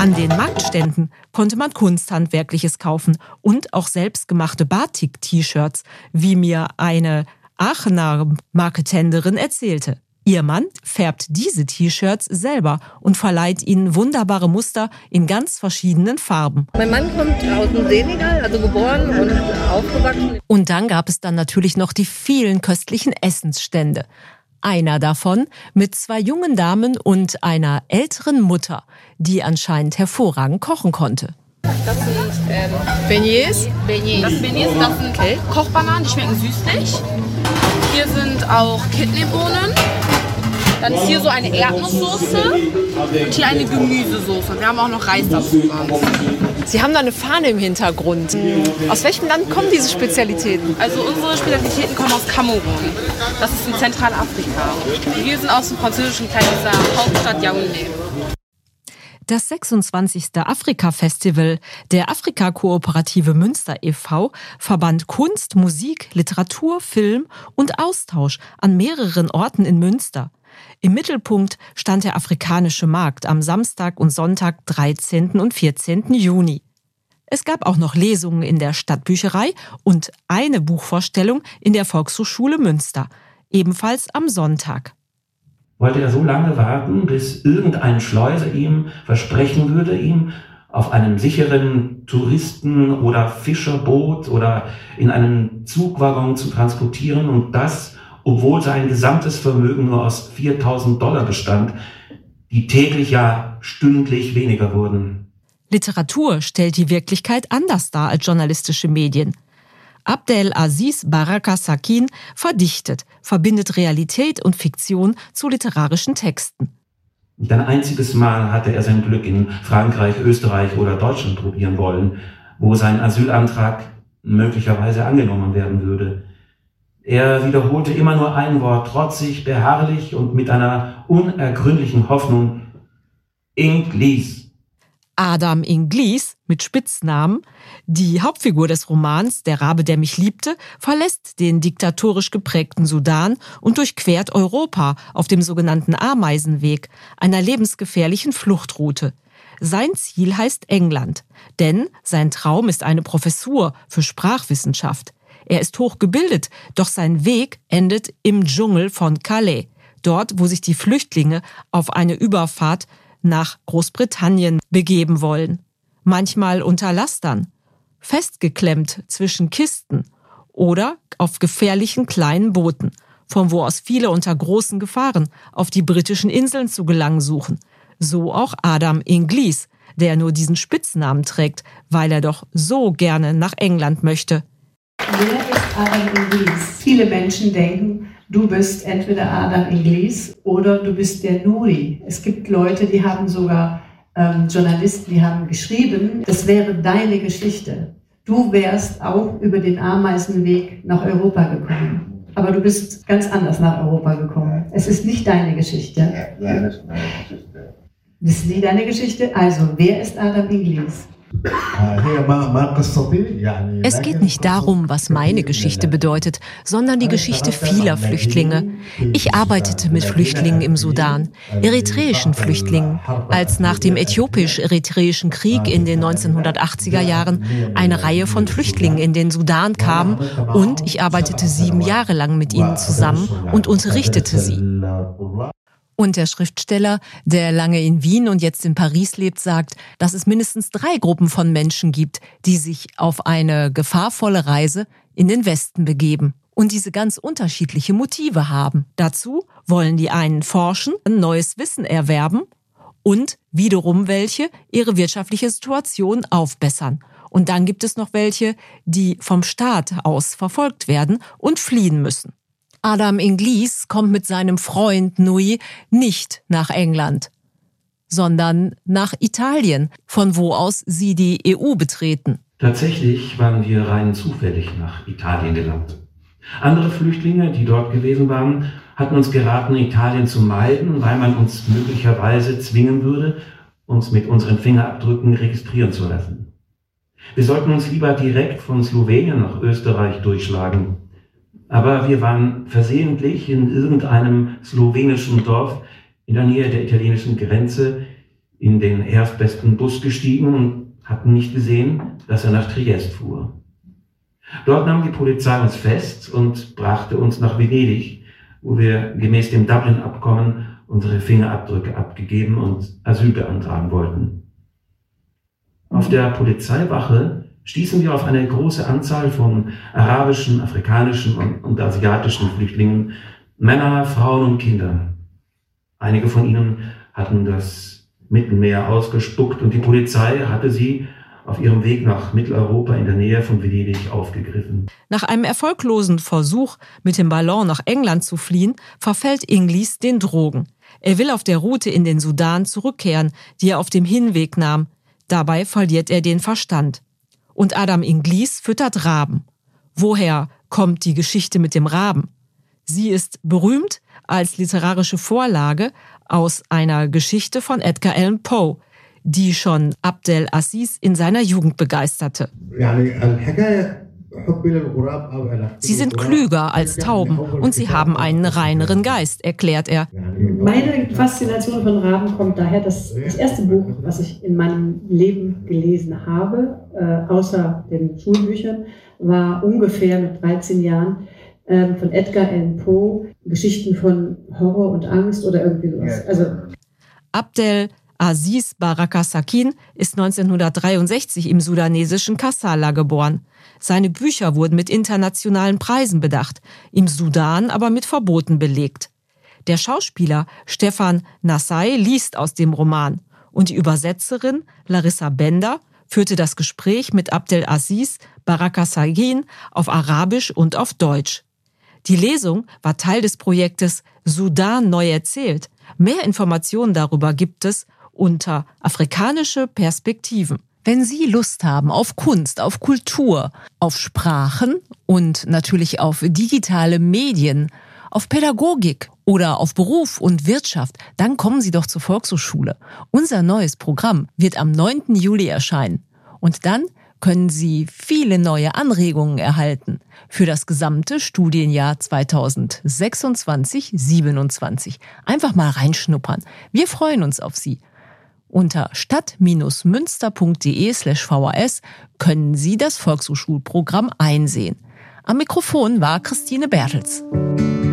An den Marktständen konnte man Kunsthandwerkliches kaufen und auch selbstgemachte Batik-T-Shirts, wie mir eine Aachener Marketenderin erzählte. Ihr Mann färbt diese T-Shirts selber und verleiht ihnen wunderbare Muster in ganz verschiedenen Farben. Mein Mann kommt aus dem Senegal, also geboren und aufgewachsen. Und dann gab es dann natürlich noch die vielen köstlichen Essensstände. Einer davon mit 2 jungen Damen und einer älteren Mutter, die anscheinend hervorragend kochen konnte. Das sind Beignets. Das sind Kochbananen, die schmecken süßlich. Hier sind auch Kidneybohnen. Dann ist hier so eine Erdnusssoße und hier eine Gemüsesoße. Wir haben auch noch Reis dazu. Sie haben da eine Fahne im Hintergrund. Aus welchem Land kommen diese Spezialitäten? Also unsere Spezialitäten kommen aus Kamerun. Das ist in Zentralafrika. Wir sind aus dem französischen kleinen Hauptstadt Yaoundé. Das 26. Afrika-Festival der Afrika-Kooperative Münster e.V. verband Kunst, Musik, Literatur, Film und Austausch an mehreren Orten in Münster. Im Mittelpunkt stand der afrikanische Markt am Samstag und Sonntag, 13. und 14. Juni. Es gab auch noch Lesungen in der Stadtbücherei und eine Buchvorstellung in der Volkshochschule Münster, ebenfalls am Sonntag. Wollte er so lange warten, bis irgendein Schleuser ihm versprechen würde, ihm auf einem sicheren Touristen- oder Fischerboot oder in einem Zugwaggon zu transportieren, und das, obwohl sein gesamtes Vermögen nur aus $4.000 bestand, die täglich, ja stündlich weniger wurden. Literatur stellt die Wirklichkeit anders dar als journalistische Medien. Abdelaziz Baraka Sakin verdichtet, verbindet Realität und Fiktion zu literarischen Texten. Nicht ein einziges Mal hatte er sein Glück in Frankreich, Österreich oder Deutschland probieren wollen, wo sein Asylantrag möglicherweise angenommen werden würde. Er wiederholte immer nur ein Wort, trotzig, beharrlich und mit einer unergründlichen Hoffnung: Inglis. Adam Inglis mit Spitznamen, die Hauptfigur des Romans Der Rabe, der mich liebte, verlässt den diktatorisch geprägten Sudan und durchquert Europa auf dem sogenannten Ameisenweg, einer lebensgefährlichen Fluchtroute. Sein Ziel heißt England, denn sein Traum ist eine Professur für Sprachwissenschaft. Er ist hochgebildet, doch sein Weg endet im Dschungel von Calais, dort, wo sich die Flüchtlinge auf eine Überfahrt nach Großbritannien begeben wollen. Manchmal unter Lastern, festgeklemmt zwischen Kisten oder auf gefährlichen kleinen Booten, von wo aus viele unter großen Gefahren auf die britischen Inseln zu gelangen suchen. So auch Adam Inglis, der nur diesen Spitznamen trägt, weil er doch so gerne nach England möchte. Wer ist Adam Inglis? Viele Menschen denken, du bist entweder Adam Inglis oder du bist der Nuri. Es gibt Leute, die haben sogar Journalisten, die haben geschrieben, das wäre deine Geschichte. Du wärst auch über den Ameisenweg nach Europa gekommen. Aber du bist ganz anders nach Europa gekommen. Es ist nicht deine Geschichte. Nein, das ist meine Geschichte. Das ist nicht deine Geschichte. Also, wer ist Adam Inglis? Es geht nicht darum, was meine Geschichte bedeutet, sondern die Geschichte vieler Flüchtlinge. Ich arbeitete mit Flüchtlingen im Sudan, eritreischen Flüchtlingen, als nach dem äthiopisch-eritreischen Krieg in den 1980er Jahren eine Reihe von Flüchtlingen in den Sudan kamen, und ich arbeitete 7 Jahre lang mit ihnen zusammen und unterrichtete sie. Und der Schriftsteller, der lange in Wien und jetzt in Paris lebt, sagt, dass es mindestens 3 Gruppen von Menschen gibt, die sich auf eine gefahrvolle Reise in den Westen begeben und diese ganz unterschiedliche Motive haben. Dazu wollen die einen forschen, neues Wissen erwerben und wiederum welche ihre wirtschaftliche Situation aufbessern. Und dann gibt es noch welche, die vom Staat aus verfolgt werden und fliehen müssen. Adam Inglis kommt mit seinem Freund Nui nicht nach England, sondern nach Italien, von wo aus sie die EU betreten. Tatsächlich waren wir rein zufällig nach Italien gelangt. Andere Flüchtlinge, die dort gewesen waren, hatten uns geraten, Italien zu meiden, weil man uns möglicherweise zwingen würde, uns mit unseren Fingerabdrücken registrieren zu lassen. Wir sollten uns lieber direkt von Slowenien nach Österreich durchschlagen. Aber wir waren versehentlich in irgendeinem slowenischen Dorf in der Nähe der italienischen Grenze in den erstbesten Bus gestiegen und hatten nicht gesehen, dass er nach Triest fuhr. Dort nahm die Polizei uns fest und brachte uns nach Venedig, wo wir gemäß dem Dublin-Abkommen unsere Fingerabdrücke abgegeben und Asyl beantragen wollten. Auf der Polizeiwache stießen wir auf eine große Anzahl von arabischen, afrikanischen und asiatischen Flüchtlingen, Männer, Frauen und Kinder. Einige von ihnen hatten das Mittelmeer ausgespuckt und die Polizei hatte sie auf ihrem Weg nach Mitteleuropa in der Nähe von Venedig aufgegriffen. Nach einem erfolglosen Versuch, mit dem Ballon nach England zu fliehen, verfällt Inglis den Drogen. Er will auf der Route in den Sudan zurückkehren, die er auf dem Hinweg nahm. Dabei verliert er den Verstand. Und Adam Inglis füttert Raben. Woher kommt die Geschichte mit dem Raben? Sie ist berühmt als literarische Vorlage aus einer Geschichte von Edgar Allan Poe, die schon Abdel Aziz in seiner Jugend begeisterte. Sie sind klüger als Tauben und sie haben einen reineren Geist, erklärt er. Meine Faszination von Raben kommt daher, dass das erste Buch, was ich in meinem Leben gelesen habe, außer den Schulbüchern, war ungefähr mit 13 Jahren von Edgar Allan Poe, Geschichten von Horror und Angst oder irgendwie sowas. Also Abdel Aziz Baraka Sakin ist 1963 im sudanesischen Kassala geboren. Seine Bücher wurden mit internationalen Preisen bedacht, im Sudan aber mit Verboten belegt. Der Schauspieler Stefan Nassai liest aus dem Roman und die Übersetzerin Larissa Bender führte das Gespräch mit Abdel Aziz Baraka Sakin auf Arabisch und auf Deutsch. Die Lesung war Teil des Projektes Sudan neu erzählt. Mehr Informationen darüber gibt es unter Afrikanische Perspektiven. Wenn Sie Lust haben auf Kunst, auf Kultur, auf Sprachen und natürlich auf digitale Medien, auf Pädagogik oder auf Beruf und Wirtschaft, dann kommen Sie doch zur Volkshochschule. Unser neues Programm wird am 9. Juli erscheinen. Und dann können Sie viele neue Anregungen erhalten für das gesamte Studienjahr 2026/27. Einfach mal reinschnuppern. Wir freuen uns auf Sie. Unter stadt-münster.de/VHS können Sie das Volkshochschulprogramm einsehen. Am Mikrofon war Christine Bertels.